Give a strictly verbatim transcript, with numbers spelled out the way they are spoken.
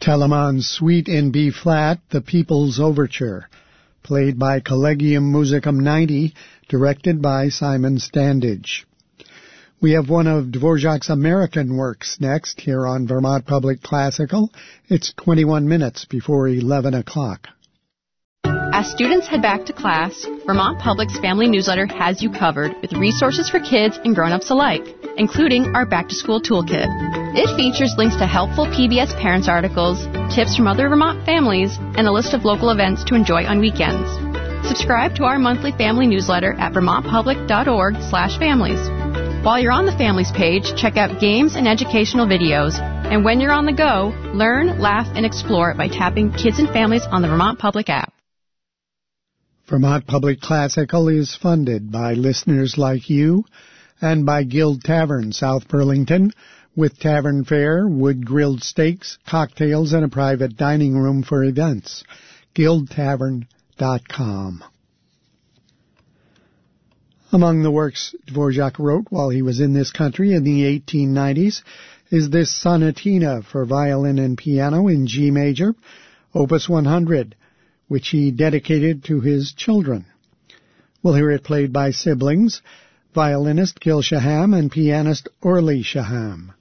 Telemann's Suite in B-flat, The People's Overture, played by Collegium Musicum ninety, directed by Simon Standage. We have one of Dvorak's American works next here on Vermont Public Classical. It's twenty-one minutes before eleven o'clock. As students head back to class, Vermont Public's Family Newsletter has you covered with resources for kids and grown-ups alike, including our back-to-school toolkit. It features links to helpful P B S Parents articles, tips from other Vermont families, and a list of local events to enjoy on weekends. Subscribe to our monthly family newsletter at vermontpublic.org slash families. While you're on the Families page, check out games and educational videos. And when you're on the go, learn, laugh, and explore by tapping Kids and Families on the Vermont Public app. Vermont Public Classical is funded by listeners like you and by Guild Tavern, South Burlington, with tavern fare, wood-grilled steaks, cocktails, and a private dining room for events. guild tavern dot com. Among the works Dvorak wrote while he was in this country in the eighteen nineties is this sonatina for violin and piano in G major, Opus one hundred, which he dedicated to his children. We'll hear it played by siblings, violinist Gil Shaham and pianist Orly Shaham.